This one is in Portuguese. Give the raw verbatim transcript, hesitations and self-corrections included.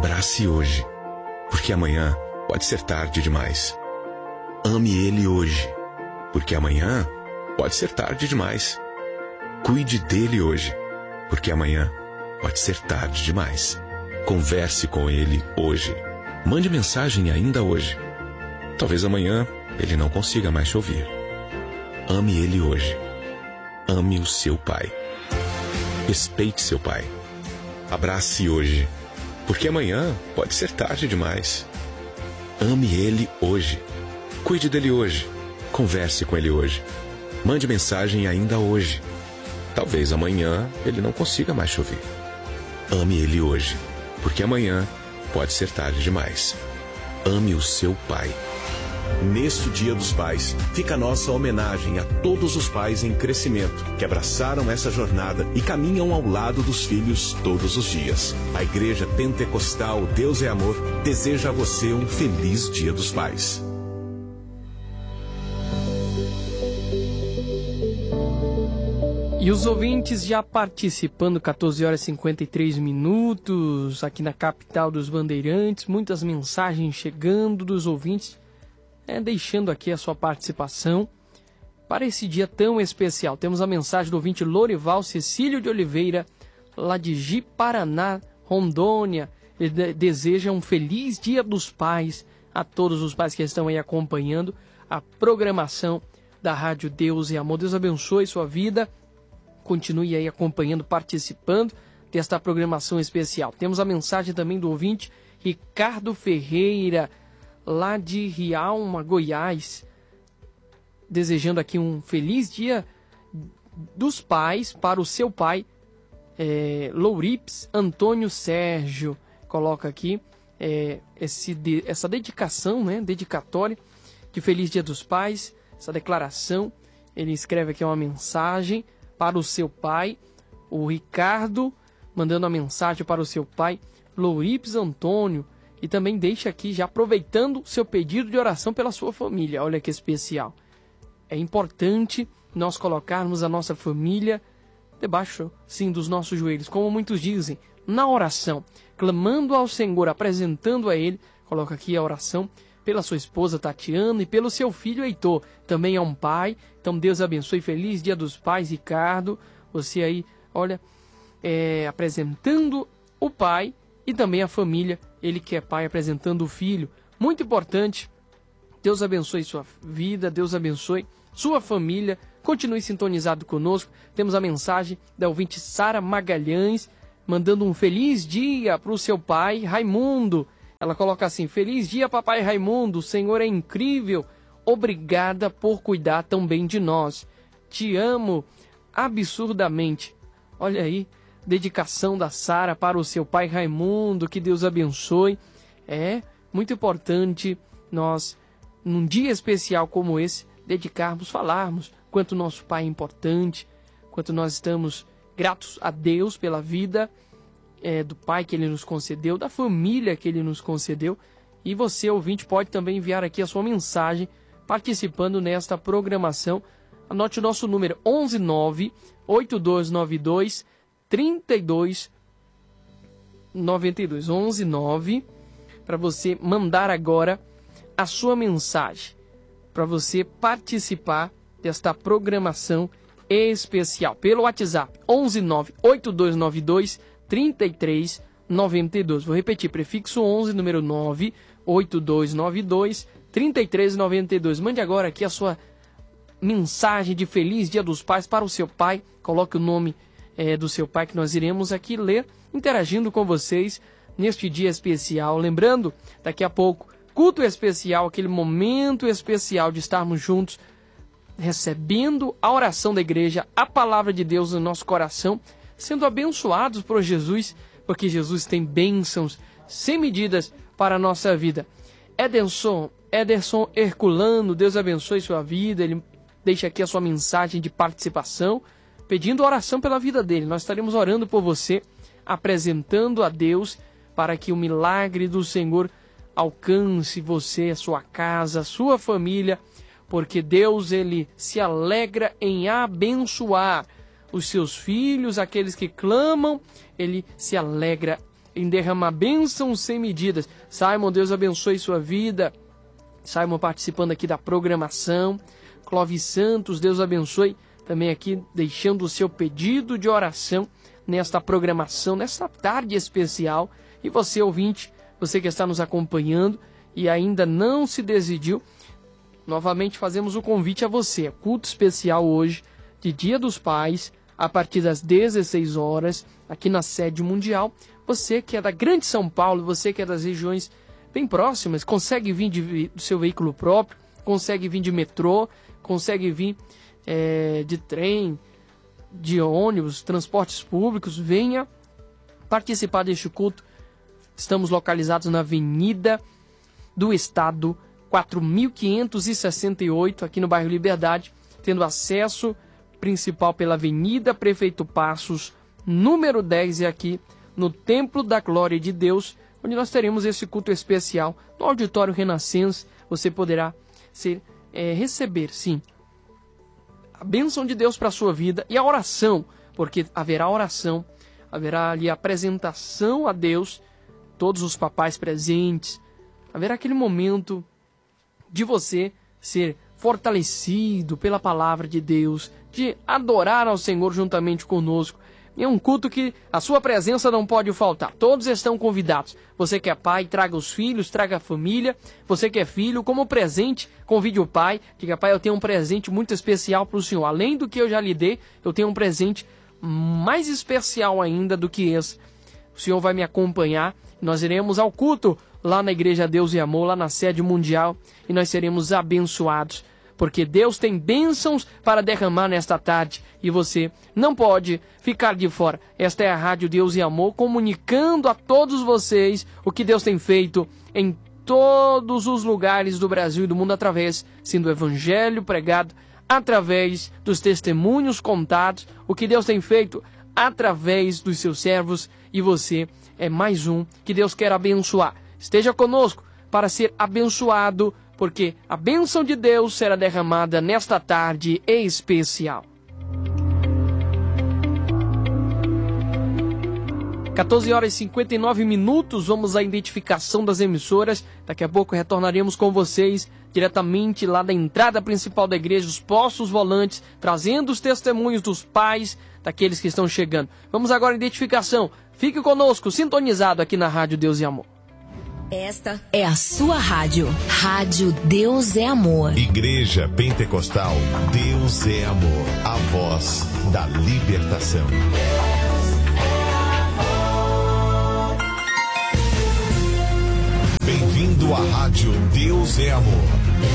Abrace hoje, porque amanhã pode ser tarde demais. Ame ele hoje, porque amanhã pode ser tarde demais. Cuide dele hoje, porque amanhã pode ser tarde demais. Converse com ele hoje. Mande mensagem ainda hoje. Talvez amanhã ele não consiga mais te ouvir. Ame ele hoje. Ame o seu pai. Respeite seu pai. Abrace hoje, porque amanhã pode ser tarde demais. Ame ele hoje. Cuide dele hoje. Converse com ele hoje. Mande mensagem ainda hoje. Talvez amanhã ele não consiga mais te ouvir. Ame ele hoje, porque amanhã pode ser tarde demais. Ame o seu pai. Neste Dia dos Pais, fica a nossa homenagem a todos os pais em crescimento, que abraçaram essa jornada e caminham ao lado dos filhos todos os dias. A Igreja Pentecostal Deus é Amor deseja a você um feliz Dia dos Pais. E os ouvintes já participando, quatorze horas e cinquenta e três minutos, aqui na capital dos Bandeirantes, muitas mensagens chegando dos ouvintes, é, deixando aqui a sua participação para esse dia tão especial. Temos a mensagem do ouvinte Lorival Cecílio de Oliveira, lá de Ji-Paraná, Rondônia. Ele de- deseja um feliz Dia dos Pais a todos os pais que estão aí acompanhando a programação da Rádio Deus e Amor. Deus abençoe sua vida. Continue aí acompanhando, participando desta programação especial. Temos a mensagem também do ouvinte Ricardo Ferreira, lá de Rialma, Goiás, desejando aqui um feliz Dia dos Pais para o seu pai, é, Lourips Antônio Sérgio. Coloca aqui é, esse, de, essa dedicação, né, dedicatória de Feliz Dia dos Pais, essa declaração. Ele escreve aqui uma mensagem para o seu pai, o Ricardo, mandando a mensagem para o seu pai, Lourips Antônio, e também deixa aqui, já aproveitando seu pedido de oração pela sua família. Olha que especial. É importante nós colocarmos a nossa família debaixo, sim, dos nossos joelhos, como muitos dizem, na oração, clamando ao Senhor, apresentando a Ele. Coloca aqui a oração pela sua esposa Tatiana e pelo seu filho Heitor, também é um pai. Então Deus abençoe, feliz Dia dos Pais, Ricardo. Você aí, olha, é, apresentando o pai e também a família, ele que é pai apresentando o filho. Muito importante. Deus abençoe sua vida, Deus abençoe sua família. Continue sintonizado conosco. Temos a mensagem da ouvinte Sara Magalhães, mandando um feliz dia para o seu pai, Raimundo. Ela coloca assim: feliz dia, papai Raimundo, o Senhor é incrível. Obrigada por cuidar tão bem de nós. Te amo absurdamente. Olha aí, dedicação da Sara para o seu pai Raimundo, que Deus abençoe. É muito importante nós, num dia especial como esse, dedicarmos, falarmos quanto nosso pai é importante, quanto nós estamos gratos a Deus pela vida é, do pai que ele nos concedeu, da família que ele nos concedeu. E você, ouvinte, pode também enviar aqui a sua mensagem participando nesta programação. Anote o nosso número onze nove oito dois nove dois três dois nove dois. onze nove para você mandar agora a sua mensagem, para você participar desta programação especial pelo WhatsApp onze nove oito dois nove dois três três nove dois. Vou repetir, prefixo onze, número nove oito dois nove dois três três nove dois. Mande agora aqui a sua mensagem de Feliz Dia dos Pais para o seu pai. Coloque o nome é, do seu pai, que nós iremos aqui ler, interagindo com vocês neste dia especial. Lembrando, daqui a pouco, culto especial, aquele momento especial de estarmos juntos, recebendo a oração da igreja, a palavra de Deus no nosso coração, sendo abençoados por Jesus, porque Jesus tem bênçãos sem medidas para a nossa vida. Ederson, Ederson Herculano, Deus abençoe sua vida. Ele deixa aqui a sua mensagem de participação, pedindo oração pela vida dele. Nós estaremos orando por você, apresentando a Deus para que o milagre do Senhor alcance você, a sua casa, a sua família, porque Deus, ele se alegra em abençoar os seus filhos, aqueles que clamam. Ele se alegra em derramar bênçãos sem medidas. Simon, Deus abençoe sua vida. Simon participando aqui da programação. Clóvis Santos, Deus abençoe, também aqui deixando o seu pedido de oração nesta programação, nesta tarde especial. E você, ouvinte, você que está nos acompanhando e ainda não se decidiu, novamente fazemos o convite a você. Culto especial hoje, de Dia dos Pais, a partir das dezesseis horas, aqui na sede mundial. Você que é da Grande São Paulo, você que é das regiões bem próximas, consegue vir de, do seu veículo próprio, consegue vir de metrô, consegue vir é, de trem, de ônibus, transportes públicos, venha participar deste culto. Estamos localizados na Avenida do Estado, quatro mil quinhentos e sessenta e oito, aqui no bairro Liberdade, tendo acesso principal pela Avenida Prefeito Passos, número dez, e aqui no Templo da Glória de Deus, onde nós teremos esse culto especial no Auditório Renascença. Você poderá ser, é, receber, sim, a bênção de Deus para a sua vida e a oração, porque haverá oração, haverá ali a apresentação a Deus, todos os papais presentes, haverá aquele momento de você ser fortalecido pela palavra de Deus, de adorar ao Senhor juntamente conosco. É um culto que a sua presença não pode faltar. Todos estão convidados. Você que é pai, traga os filhos, traga a família. Você que é filho, como presente, convide o pai. Diga: pai, eu tenho um presente muito especial para o senhor. Além do que eu já lhe dei, eu tenho um presente mais especial ainda do que esse. O senhor vai me acompanhar. Nós iremos ao culto lá na Igreja Deus e Amor, lá na sede mundial. E nós seremos abençoados, porque Deus tem bênçãos para derramar nesta tarde e você não pode ficar de fora. Esta é a Rádio Deus e Amor, comunicando a todos vocês o que Deus tem feito em todos os lugares do Brasil e do mundo, através, sendo o Evangelho pregado, através dos testemunhos contados, o que Deus tem feito através dos seus servos, e você é mais um que Deus quer abençoar. Esteja conosco para ser abençoado, porque a bênção de Deus será derramada nesta tarde especial. quatorze horas e cinquenta e nove minutos, vamos à identificação das emissoras. Daqui a pouco retornaremos com vocês diretamente lá da entrada principal da igreja, os postos volantes, trazendo os testemunhos dos pais, daqueles que estão chegando. Vamos agora à identificação. Fique conosco, sintonizado aqui na Rádio Deus e Amor. Esta é a sua rádio. Rádio Deus é Amor. Igreja Pentecostal Deus é Amor. A voz da libertação. Bem-vindo à Rádio Deus é Amor.